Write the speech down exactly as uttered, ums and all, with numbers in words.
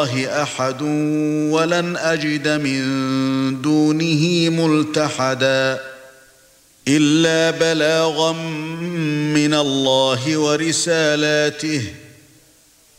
أحد ولن أجد من دونه ملتحدا إلا بلاغا من الله ورسالاته